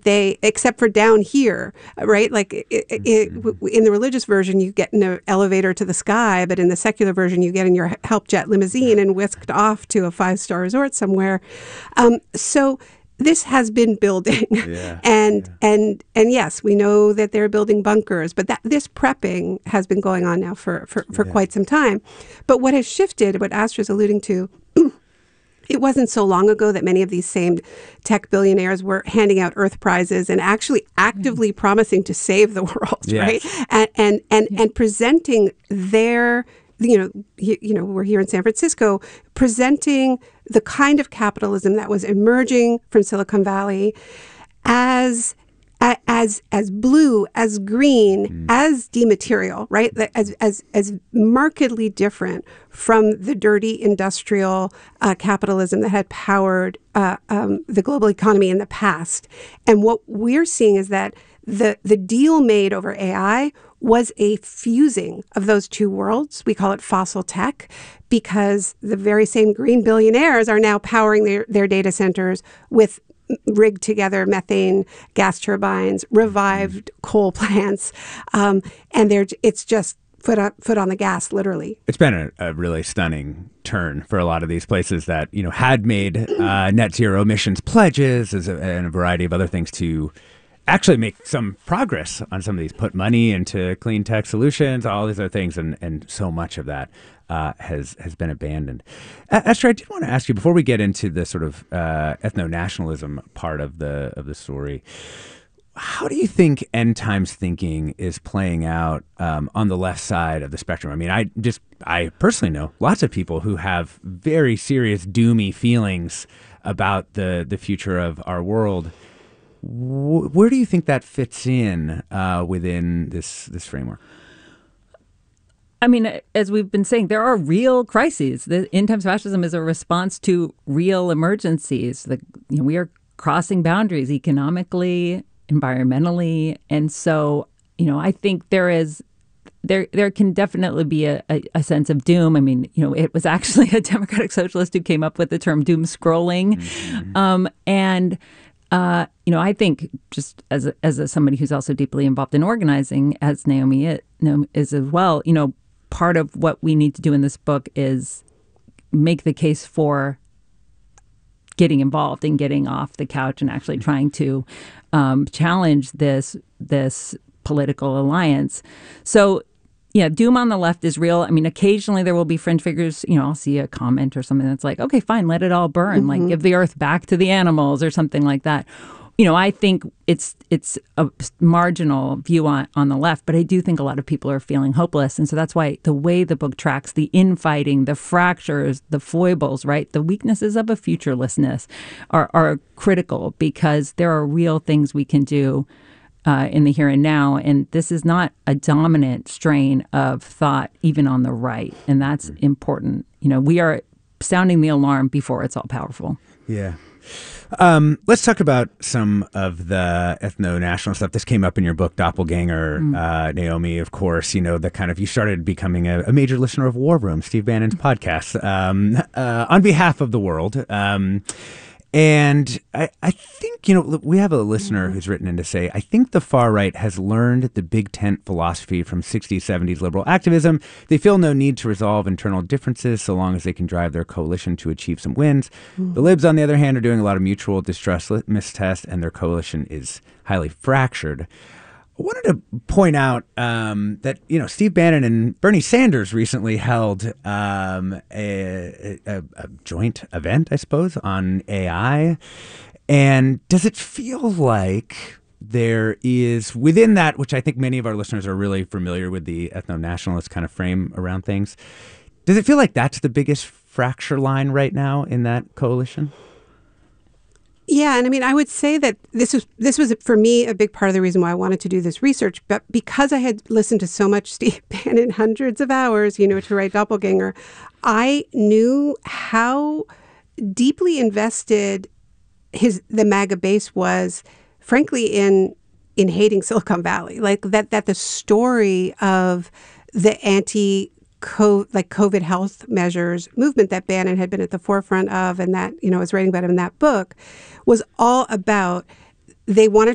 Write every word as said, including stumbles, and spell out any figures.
they, except for down here, right? Like it, it, it, in the religious version, you get in an elevator to the sky, but in the secular version, you get in your help jet limousine and whisked off to a five-star resort somewhere. Um, so this has been building, yeah, and yeah. and and yes, we know that they're building bunkers, but that this prepping has been going on now for for, for yeah. quite some time. But what has shifted, what Astra's alluding to, it wasn't so long ago that many of these same tech billionaires were handing out Earth prizes and actually actively mm-hmm. promising to save the world, yes. right? And and and, yeah. and presenting their, you know, you, you know, we're here in San Francisco, presenting the kind of capitalism that was emerging from Silicon Valley as as as blue, as green, mm. as dematerial, right? As as as markedly different from the dirty industrial uh, capitalism that had powered uh, um, the global economy in the past. And what we're seeing is that the the deal made over A I was a fusing of those two worlds. We call it fossil tech because the very same green billionaires are now powering their, their data centers with rigged together methane gas turbines, revived mm-hmm. coal plants, um, and they're it's just foot on, foot on the gas, literally. It's been a, a really stunning turn for a lot of these places that, you know, had made uh, net zero emissions pledges as a, and a variety of other things to actually make some progress on some of these, put money into clean tech solutions, all these other things, and, and so much of that uh, has has been abandoned. Uh, Astra, I did want to ask you, before we get into the sort of uh, ethno-nationalism part of the of the story, how do you think end times thinking is playing out um, on the left side of the spectrum? I mean, I just, I personally know lots of people who have very serious doomy feelings about the the future of our world. Where do you think that fits in uh, within this this framework? I mean, as we've been saying, there are real crises. The end times fascism is a response to real emergencies. The, you know, we are crossing boundaries economically, environmentally, and so you know, I think there is there there can definitely be a, a, a sense of doom. I mean, you know, it was actually a democratic socialist who came up with the term doom scrolling, mm-hmm. um, and. Uh, you know, I think just as a, as a, somebody who's also deeply involved in organizing, as Naomi is, Naomi is as well, you know, part of what we need to do in this book is make the case for getting involved and getting off the couch and actually trying to um, challenge this this political alliance. So, yeah, doom on the left is real. I mean, occasionally there will be fringe figures, you know, I'll see a comment or something that's like, okay, fine, let it all burn, mm-hmm. like give the earth back to the animals or something like that. You know, I think it's it's a marginal view on, on the left, but I do think a lot of people are feeling hopeless. And so that's why the way the book tracks the infighting, the fractures, the foibles, right, the weaknesses of a futurelessness are, are critical because there are real things we can do Uh, in the here and now. And this is not a dominant strain of thought, even on the right. And that's important. You know, we are sounding the alarm before it's all powerful. Yeah. Um, let's talk about some of the ethno-national stuff. This came up in your book, Doppelganger, mm. uh, Naomi, of course, you know, the kind of, you started becoming a, a major listener of War Room, Steve Bannon's podcast, um, uh, on behalf of the world. Um, And I, I think, you know, we have a listener who's written in to say, I think the far right has learned the big tent philosophy from sixties, seventies liberal activism. They feel no need to resolve internal differences so long as they can drive their coalition to achieve some wins. Mm. The libs, on the other hand, are doing a lot of mutual distrust litmus test, and their coalition is highly fractured. I wanted to point out um, that, you know, Steve Bannon and Bernie Sanders recently held um, a, a, a joint event, I suppose, on A I. And does it feel like there is, within that, which I think many of our listeners are really familiar with, the ethno-nationalist kind of frame around things, does it feel like that's the biggest fracture line right now in that coalition? Yeah, and I mean, I would say that this was this was for me a big part of the reason why I wanted to do this research. But because I had listened to so much Steve Bannon, hundreds of hours, you know, to write Doppelganger, I knew how deeply invested his the MAGA base was, frankly, in in hating Silicon Valley. Like that that the story of the anti Co- like COVID health measures movement that Bannon had been at the forefront of, and that, you know, was writing about him in that book, was all about they want to